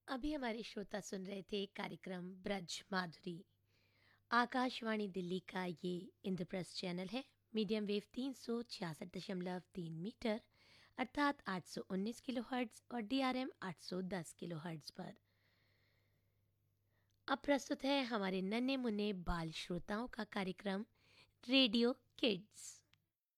अभी हमारे श्रोता सुन रहे थे कार्यक्रम ब्रज माधुरी। आकाशवाणी दिल्ली का ये इंद्रप्रस्थ चैनल है। मीडियम वेव 366.3 मीटर अर्थात 819 किलोहर्ट्ज़ और DRM 810 किलोहर्ट्ज़ पर। अब प्रस्तुत है हमारे नन्हे मुन्ने बाल श्रोताओं का कार्यक्रम रेडियो किड्स।